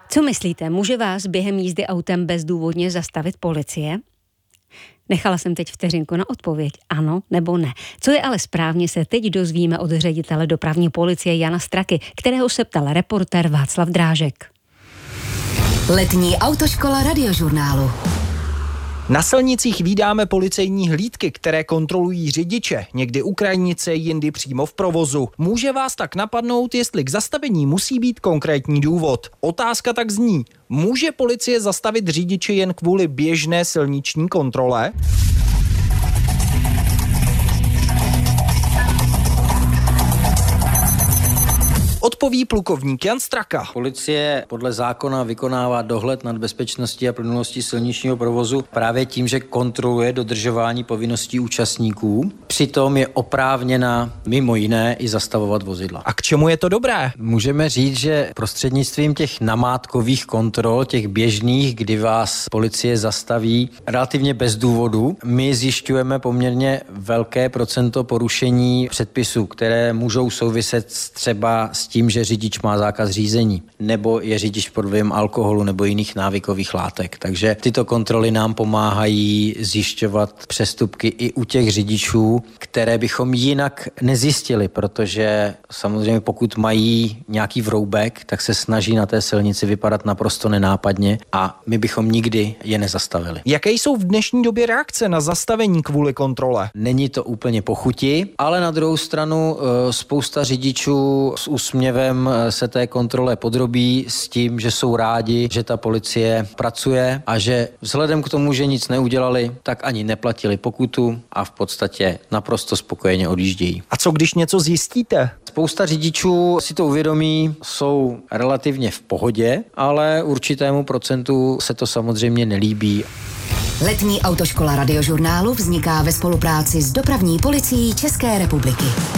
Co myslíte, může vás během jízdy autem bezdůvodně zastavit policie? Nechala jsem teď vteřinku na odpověď, ano nebo ne. Co je ale správně, se teď dozvíme od ředitele dopravní policie Jana Straky, kterého se ptal reportér Václav Drážek. Letní autoškola Radiožurnálu. Na silnicích vídáme policejní hlídky, které kontrolují řidiče, někdy u krajnice, jindy přímo v provozu. Může vás tak napadnout, jestli k zastavení musí být konkrétní důvod. Otázka tak zní, může policie zastavit řidiče jen kvůli běžné silniční kontrole? Odpoví plukovník Jan Straka. Policie podle zákona vykonává dohled nad bezpečností a plynulostí silničního provozu právě tím, že kontroluje dodržování povinností účastníků. Přitom je oprávněna mimo jiné i zastavovat vozidla. A k čemu je to dobré? Můžeme říct, že prostřednictvím těch namátkových kontrol, těch běžných, kdy vás policie zastaví relativně bez důvodu, my zjišťujeme poměrně velké procento porušení předpisů, které můžou souviset třeba s tím, že řidič má zákaz řízení, nebo je řidič pod vlivem alkoholu nebo jiných návykových látek. Takže tyto kontroly nám pomáhají zjišťovat přestupky i u těch řidičů, které bychom jinak nezjistili, protože samozřejmě pokud mají nějaký vroubek, tak se snaží na té silnici vypadat naprosto nenápadně a my bychom nikdy je nezastavili. Jaké jsou v dnešní době reakce na zastavení kvůli kontrole? Není to úplně po chuti, ale na druhou stranu spousta řidičů s úsměvem se té kontrole podrobí s tím, že jsou rádi, že ta policie pracuje a že vzhledem k tomu, že nic neudělali, tak ani neplatili pokutu a v podstatě naprosto spokojeně odjíždějí. A co když něco zjistíte? Spousta řidičů si to uvědomí, jsou relativně v pohodě, ale určitému procentu se to samozřejmě nelíbí. Letní autoškola Radiožurnálu vzniká ve spolupráci s dopravní policií České republiky.